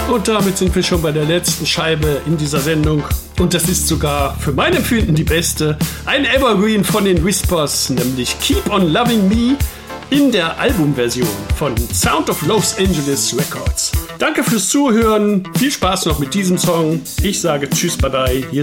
Und damit sind wir schon bei der letzten Scheibe in dieser Sendung. Und das ist sogar für mein Empfinden die beste. Ein Evergreen von den Whispers, nämlich Keep on Loving Me in der Albumversion von Sound of Los Angeles Records. Danke fürs Zuhören. Viel Spaß noch mit diesem Song. Ich sage Tschüss, bye bye. Hier